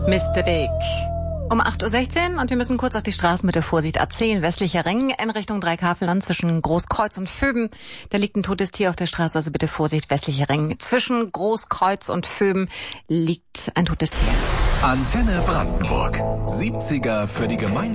Mr. Big. Um 8.16 Uhr und wir müssen kurz auf die Straßenmitte Vorsicht A10, westlicher Ring, in Richtung Dreikafelland zwischen Großkreuz und Vöben. Da liegt ein totes Tier auf der Straße, also bitte Vorsicht, westlicher Ring. Zwischen Großkreuz und Vöben liegt ein totes Tier. Antenne Brandenburg. 70er für die Gemeinschaft.